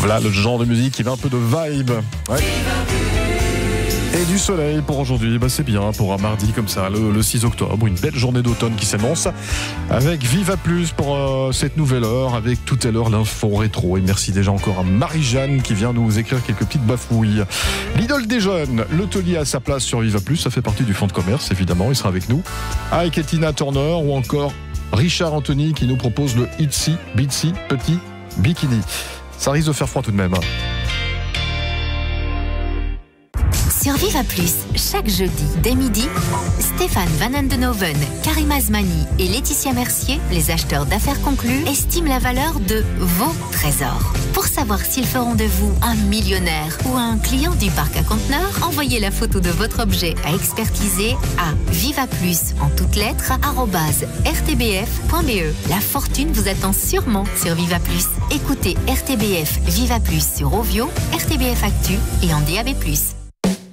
Voilà le genre de musique qui met un peu de vibe. Ouais. Et du soleil pour aujourd'hui, c'est bien pour un mardi comme ça, le 6 octobre, une belle journée d'automne qui s'annonce avec Viva Plus pour cette nouvelle heure, avec tout à l'heure l'info rétro. Et merci déjà encore à Marie-Jeanne qui vient nous écrire quelques petites bafouilles. L'idole des jeunes, l'hôtelier a sa place sur Viva Plus, ça fait partie du fonds de commerce évidemment, il sera avec nous. Avec Tina Turner ou encore Richard Anthony qui nous propose le Itsy Bitsy Petit Bikini. Ça risque de faire froid tout de même. Sur Viva Plus, chaque jeudi, dès midi, Stéphane Van Andenoven, Karim Azmani et Laetitia Mercier, les acheteurs d'affaires conclus, estiment la valeur de vos trésors. Pour savoir s'ils feront de vous un millionnaire ou un client du parc à conteneurs, envoyez la photo de votre objet à expertiser à vivaplus en toutes lettres @rtbf.be. La fortune vous attend sûrement sur Viva Plus. Écoutez RTBF Viva Plus sur Ovio, RTBF Actu et en DAB+.